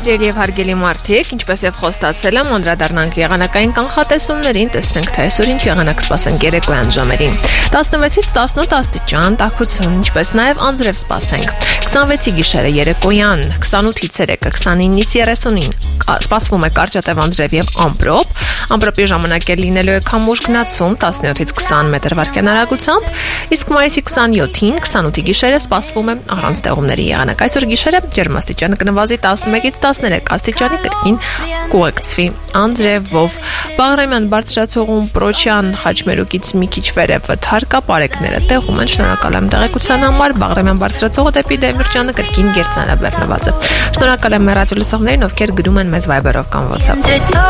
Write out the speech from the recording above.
Սիրելի եւ հարգելի մարդիկ, ինչպես եւ խոստացել եմ, անդրադառնանք եղանակային կանխատեսումներին, տեսնենք թե այսօր ինչ եղանակ սպասենք երեկոյան ժամերին։ 16-ից 18 աստիճան տաքություն, ինչպես նաեւ անձրև սպասենք։ 26-ի գիշերը երեկոյան, 28-ից ցերեկը 29-ից 39 սպասվում է կարճատև անձրև եւ ամպրոպ։ Ամպրոպի ժամանակ է լինելու է քամուշ գնացում 17-ից 20 մետր վարկյան արագությամբ, իսկ մայիսի 27-ին 28-ի գիշերը սպասվում է առանց տեղումների եղանակ։ Այսօր գիշերը ջերմաստիճանը կնվազի 11-ից 13 աստիճանի, կրկին կուղեկցվի անձրևով։ Բաղրամյան բարձրացողում Պրոչյան Խաչմերուկից մի քիչ վերևը թարկապարեկները տեղում են։ Շնորհակալ եմ տեղեկության համար։ Բաղրամյան բարձրացողը դեպի Դեմիրճանը կրկին գերծանրաբեռնված է։ Շնորհակալ եմ ռադիո լսողներին, ովքեր գրում են մեզ Viber-ով կամ WhatsApp-ով։